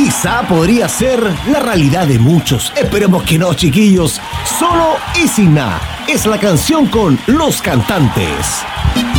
quizá podría ser la realidad de muchos. Esperemos que no, chiquillos. Solo y sin nada es la canción con Los Cantantes.